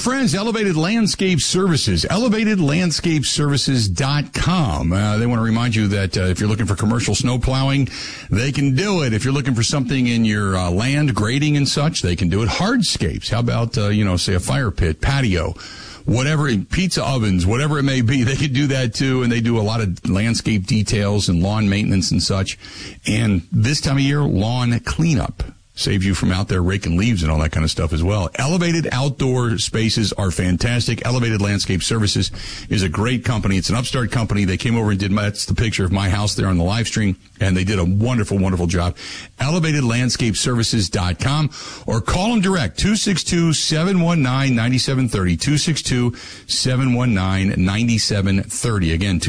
friends, Elevated Landscape Services, elevatedlandscapeservices.com. They want to remind you that if you're looking for commercial snow plowing, they can do it. If you're looking for something in your land, grading and such, they can do it. Hardscapes, how about, say a fire pit, patio, whatever, pizza ovens, whatever it may be, they can do that too. And they do a lot of landscape details and lawn maintenance and such. And this time of year, lawn cleanup. Saves you from out there raking leaves and all that kind of stuff as well. Elevated outdoor spaces are fantastic. Elevated Landscape Services is a great company. It's an upstart company. They came over and that's the picture of my house there on the live stream, and they did a wonderful, wonderful job. ElevatedLandscapeServices.com, or call them direct, 262-719-9730, 262-719-9730. Again,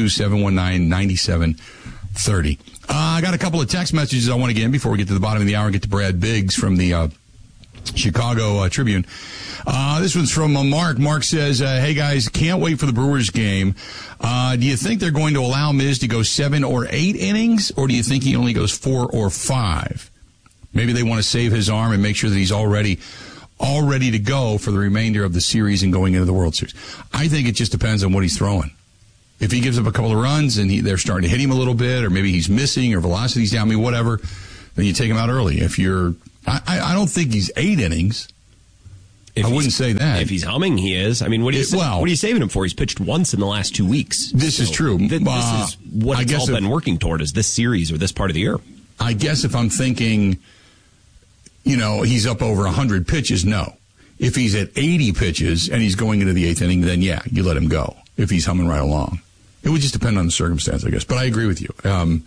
262-719-9730. I got a couple of text messages I want to get in before we get to the bottom of the hour and get to Brad Biggs from the Chicago Tribune. This one's from Mark. Mark says, hey, guys, can't wait for the Brewers game. Do you think they're going to allow Miz to go 7 or 8 innings, or do you think he only goes 4 or 5? Maybe they want to save his arm and make sure that he's all ready to go for the remainder of the series and going into the World Series. I think it just depends on what he's throwing. If he gives up a couple of runs and they're starting to hit him a little bit, or maybe he's missing or velocity's down, whatever, then you take him out early. If you're, I don't think he's 8 innings. I wouldn't say that. If he's humming, he is. I mean, what are you saving him for? He's pitched once in the last 2 weeks. This is true. This is what it's all been working toward, is this series or this part of the year. I guess if I'm thinking, he's up over 100 pitches, no. If he's at 80 pitches and he's going into the 8th inning, then yeah, you let him go if he's humming right along. It would just depend on the circumstance, I guess. But I agree with you. They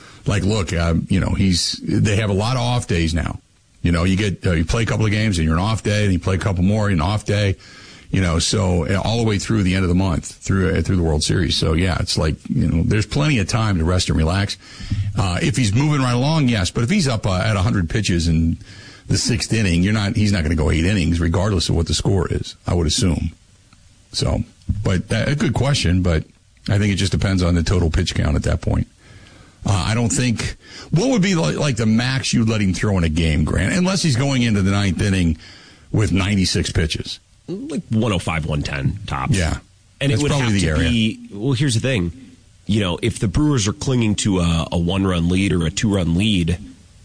have a lot of off days now. You play a couple of games and you're an off day, and you play a couple more and an off day. So all the way through the end of the month, through the World Series. So yeah, it's like, there's plenty of time to rest and relax. If he's moving right along, yes. But if he's up at 100 pitches in the 6th inning, he's not going to go 8 innings, regardless of what the score is, I would assume. So, but a good question, but I think it just depends on the total pitch count at that point. I don't think, what would be like the max you'd let him throw in a game, Grant, unless he's going into the 9th inning with 96 pitches? Like 105, 110 tops. Yeah. And it would have to be, well, here's the thing. If the Brewers are clinging to a 1-run lead or a 2-run lead,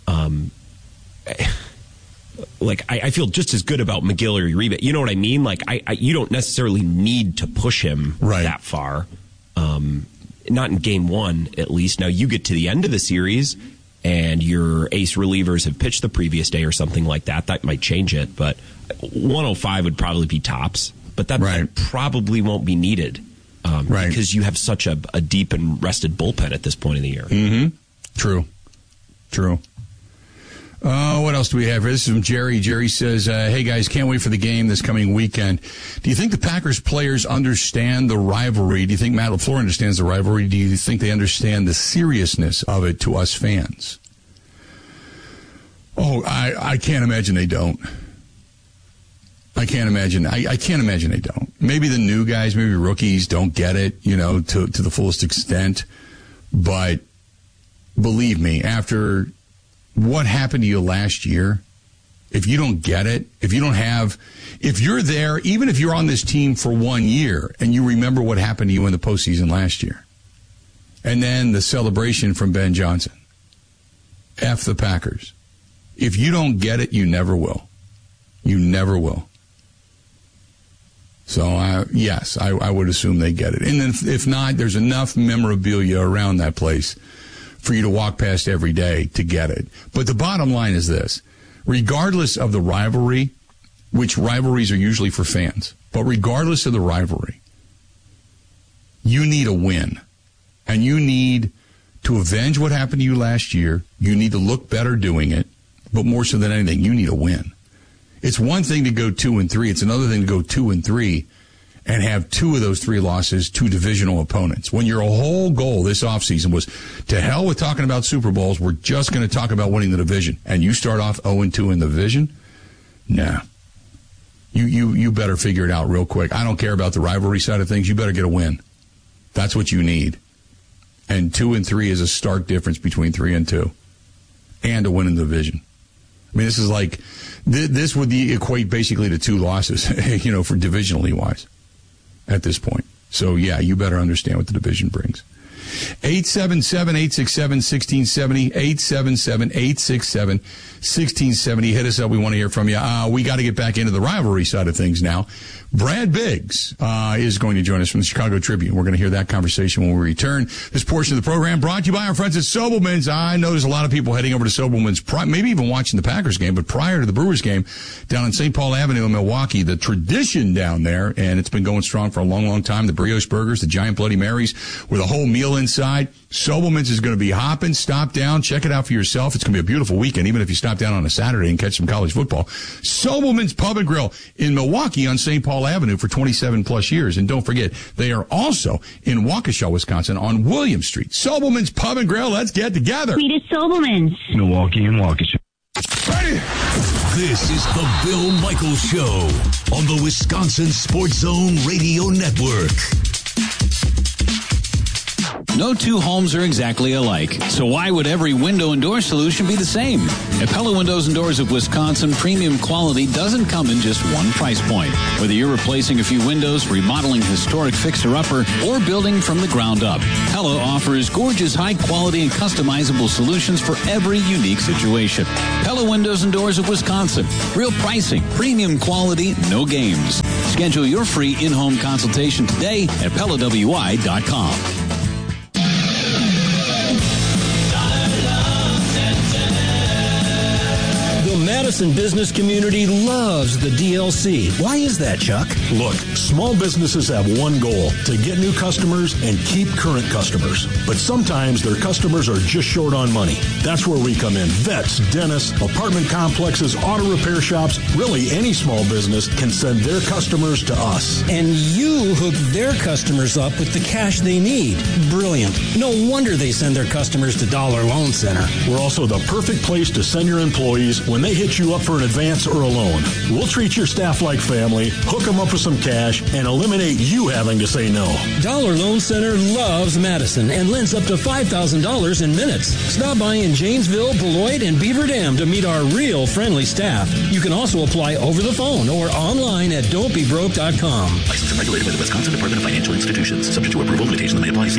I feel just as good about McGill or Uribe. You know what I mean? You don't necessarily need to push him that far. Not in game 1, at least. Now, you get to the end of the series, and your ace relievers have pitched the previous day or something like that. That might change it, but 105 would probably be tops. But that probably won't be needed because you have such a deep and rested bullpen at this point in the year. Mm-hmm. True. What else do we have here? This is from Jerry. Jerry says, hey, guys, can't wait for the game this coming weekend. Do you think the Packers players understand the rivalry? Do you think Matt LaFleur understands the rivalry? Do you think they understand the seriousness of it to us fans? Oh, I can't imagine they don't. I can't imagine they don't. Maybe the new guys, maybe rookies don't get it, to the fullest extent. But believe me, after what happened to you last year, if you don't get it, if you're there, even if you're on this team for 1 year and you remember what happened to you in the postseason last year, and then the celebration from Ben Johnson, F the Packers. If you don't get it, you never will. You never will. So, yes, I would assume they get it. And then if not, there's enough memorabilia around that place for you to walk past every day to get it. But the bottom line is this. Regardless of the rivalry, which rivalries are usually for fans, but regardless of the rivalry, you need a win. And you need to avenge what happened to you last year. You need to look better doing it. But more so than anything, you need a win. It's one thing to go 2-3. It's another thing to go 2-3 and have 2 of those 3 losses to divisional opponents. When your whole goal this offseason was, to hell with talking about Super Bowls, we're just going to talk about winning the division, and you start off 0-2 in the division? Nah. You better figure it out real quick. I don't care about the rivalry side of things. You better get a win. That's what you need. And 2-3 is a stark difference between 3-2 and a win in the division. I mean, this is like, this would equate basically to 2 losses, for divisionally wise at this point. So, yeah, you better understand what the division brings. 877-867-1670, 877-867-1670. Hit us up. We want to hear from you. We got to get back into the rivalry side of things now. Brad Biggs is going to join us from the Chicago Tribune. We're going to hear that conversation when we return. This portion of the program brought to you by our friends at Sobelman's. I know there's a lot of people heading over to Sobelman's, maybe even watching the Packers game, but prior to the Brewers game down on St. Paul Avenue in Milwaukee, the tradition down there, and it's been going strong for a long, long time, the brioche burgers, the giant Bloody Marys with a whole meal inside. Sobelman's is going to be hopping. Stop down. Check it out for yourself. It's going to be a beautiful weekend, even if you stop down on a Saturday and catch some college football. Sobelman's Pub and Grill in Milwaukee on St. Paul Avenue for 27 plus years. And don't forget, they are also in Waukesha, Wisconsin on William Street. Sobelman's Pub and Grill. Let's get together. Meet at Sobelman's. Milwaukee and Waukesha. Ready? This is the Bill Michaels Show on the Wisconsin Sports Zone Radio Network. No two homes are exactly alike, so why would every window and door solution be the same? At Pella Windows and Doors of Wisconsin, premium quality doesn't come in just one price point. Whether you're replacing a few windows, remodeling historic fixer-upper, or building from the ground up, Pella offers gorgeous, high-quality, and customizable solutions for every unique situation. Pella Windows and Doors of Wisconsin. Real pricing, premium quality, no games. Schedule your free in-home consultation today at PellaWI.com. Madison business community loves the DLC. Why is that, Chuck? Look, small businesses have one goal, to get new customers and keep current customers. But sometimes their customers are just short on money. That's where we come in. Vets, dentists, apartment complexes, auto repair shops, really any small business can send their customers to us. And you hook their customers up with the cash they need. Brilliant. No wonder they send their customers to Dollar Loan Center. We're also the perfect place to send your employees when they hit you up for an advance or a loan. We'll treat your staff like family, hook them up with some cash, and eliminate you having to say no. Dollar Loan Center loves Madison and lends up to $5,000 in minutes. Stop by in Janesville, Beloit, and Beaver Dam to meet our real friendly staff. You can also apply over the phone or online at don'tbebroke.com. Licensed and regulated by the Wisconsin Department of Financial Institutions. Subject to approval, limitations may apply.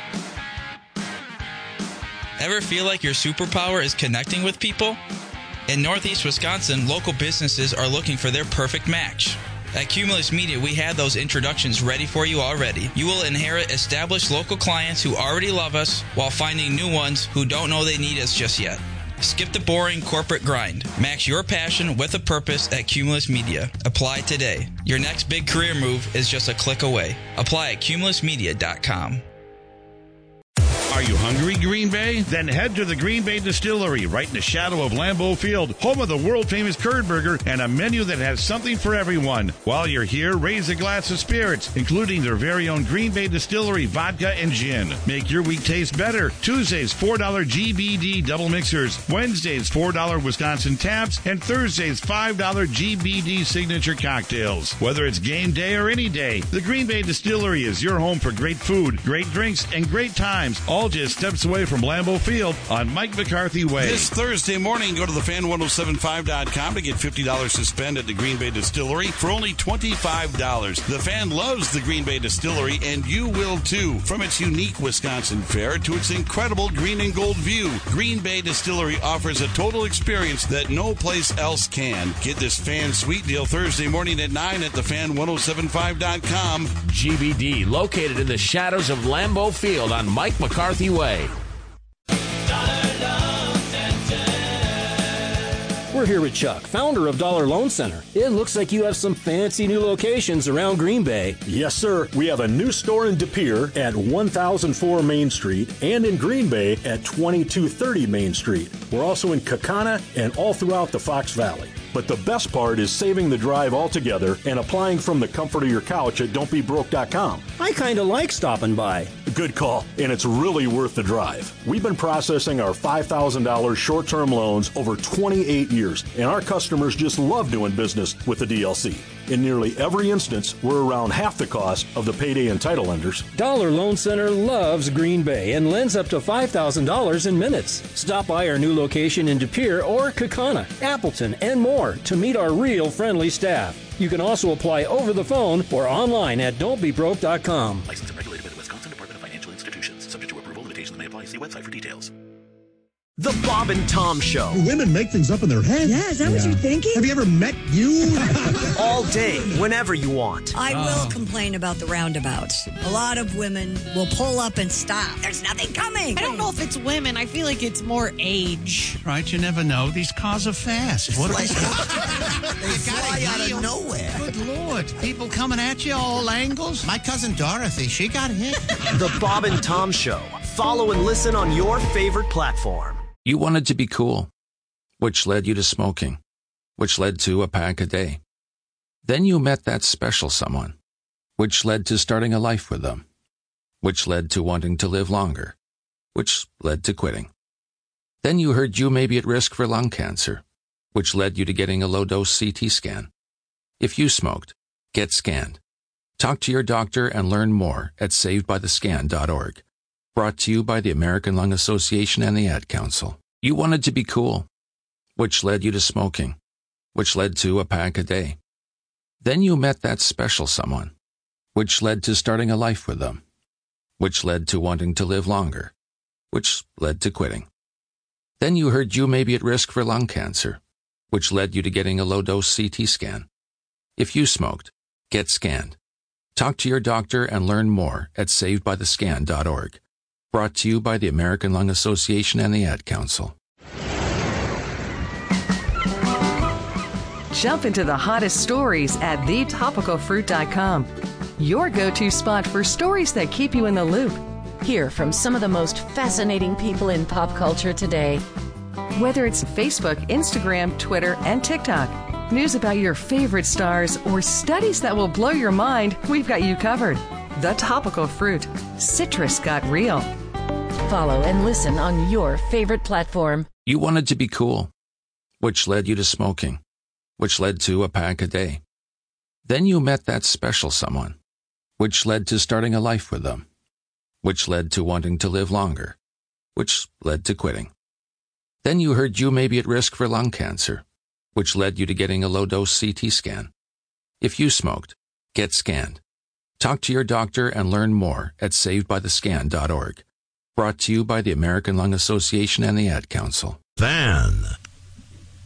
Ever feel like your superpower is connecting with people? In Northeast Wisconsin, local businesses are looking for their perfect match. At Cumulus Media, we have those introductions ready for you already. You will inherit established local clients who already love us while finding new ones who don't know they need us just yet. Skip the boring corporate grind. Match your passion with a purpose at Cumulus Media. Apply today. Your next big career move is just a click away. Apply at cumulusmedia.com. Are you hungry, Green Bay? Then head to the Green Bay Distillery, right in the shadow of Lambeau Field, home of the world-famous curd burger and a menu that has something for everyone. While you're here, raise a glass of spirits, including their very own Green Bay Distillery vodka and gin. Make your week taste better. Tuesdays, $4 GBD double mixers. Wednesdays, $4 Wisconsin taps. And Thursdays, $5 GBD signature cocktails. Whether it's game day or any day, the Green Bay Distillery is your home for great food, great drinks, and great times, all just steps away from Lambeau Field on Mike McCarthy Way. This Thursday morning, go to thefan1075.com to get $50 to spend at the Green Bay Distillery for only $25. The Fan loves the Green Bay Distillery, and you will too. From its unique Wisconsin fare to its incredible green and gold view, Green Bay Distillery offers a total experience that no place else can. Get this Fan Sweet Deal Thursday morning at 9 at thefan1075.com. GBD, located in the shadows of Lambeau Field on Mike McCarthy Way. We're here with Chuck, founder of Dollar Loan Center. It looks like you have some fancy new locations around Green Bay. Yes, sir. We have a new store in De Pere at 1004 Main Street and in Green Bay at 2230 Main Street. We're also in Kaukauna and all throughout the Fox Valley. But the best part is saving the drive altogether and applying from the comfort of your couch at don'tbebroke.com. I kind of like stopping by. Good call, and it's really worth the drive. We've been processing our $5,000 short-term loans over 28 years, and our customers just love doing business with the DLC. In nearly every instance, we're around half the cost of the payday and title lenders. Dollar Loan Center loves Green Bay and lends up to $5,000 in minutes. Stop by our new location in De Pere or Kaukauna, Appleton, and more to meet our real friendly staff. You can also apply over the phone or online at don'tbebroke.com. Licensed and regulated by the Wisconsin Department of Financial Institutions. Subject to approval, limitations may apply. See website for details. The Bob and Tom Show. Women make things up in their head. Yeah, is that what you're thinking? Have you ever met you? All day, whenever you want. I will complain about the roundabouts. A lot of women will pull up and stop. There's nothing coming. I don't know if it's women. I feel like it's more age. Right, you never know. These cars are fast. What they fly out of nowhere. Good Lord. People coming at you all angles. My cousin Dorothy, she got hit. The Bob and Tom Show. Follow and listen on your favorite platform. You wanted to be cool, which led you to smoking, which led to a pack a day. Then you met that special someone, which led to starting a life with them, which led to wanting to live longer, which led to quitting. Then you heard you may be at risk for lung cancer, which led you to getting a low-dose CT scan. If you smoked, get scanned. Talk to your doctor and learn more at savedbythescan.org. Brought to you by the American Lung Association and the Ad Council. You wanted to be cool, which led you to smoking, which led to a pack a day. Then you met that special someone, which led to starting a life with them, which led to wanting to live longer, which led to quitting. Then you heard you may be at risk for lung cancer, which led you to getting a low-dose CT scan. If you smoked, get scanned. Talk to your doctor and learn more at savedbythescan.org. Brought to you by the American Lung Association and the Ad Council. Jump into the hottest stories at thetopicalfruit.com. Your go-to spot for stories that keep you in the loop. Hear from some of the most fascinating people in pop culture today. Whether it's Facebook, Instagram, Twitter, and TikTok, news about your favorite stars, or studies that will blow your mind, we've got you covered. The Topical Fruit. Citrus got real. Follow and listen on your favorite platform. You wanted to be cool, which led you to smoking, which led to a pack a day. Then you met that special someone, which led to starting a life with them, which led to wanting to live longer, which led to quitting. Then you heard you may be at risk for lung cancer, which led you to getting a low-dose CT scan. If you smoked, get scanned. Talk to your doctor and learn more at savedbythescan.org. Brought to you by the American Lung Association and the Ad Council. Van